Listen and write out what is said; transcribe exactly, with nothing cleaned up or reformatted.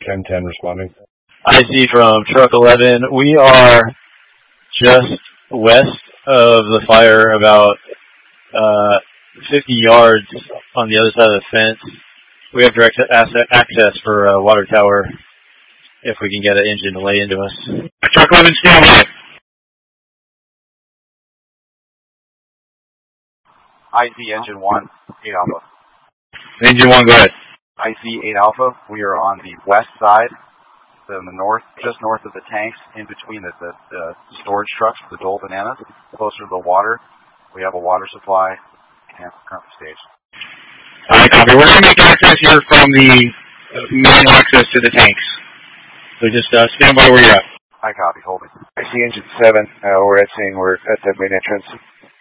Chem ten responding. I see from truck eleven. We are just west of the fire, about uh, fifty yards on the other side of the fence. We have direct access for uh, water tower if we can get an engine to lay into us. Truck eleven, stand by. I see engine one, eight Alpha. Engine one, go ahead. I see eight Alpha. We are on the west side, so in the north, just north of the tanks, in between the, the, the storage trucks, the Dole Bananas, closer to the water. We have a water supply and currently staged. All right, copy. We're going to make access here from the main access to the tanks. So just uh, stand by where you're at. I copy. Holding. I see engine seven. Uh, we're at saying we're at the main entrance.